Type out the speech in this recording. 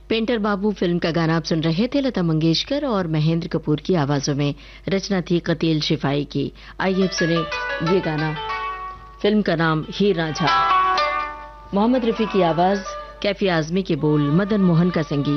Painter बाबू film का गाना आप सुन रहे थे। लता मंगेशकर और महेंद्र कपूर की आवाजों में, रचना थी कतील शिफाई की। आइए अब सुने ये गाना। फिल्म का नाम हीर रांझा। मोहम्मद रफी की आवाज, कैफी आजमी के बोल, मदन मोहन का संगीत।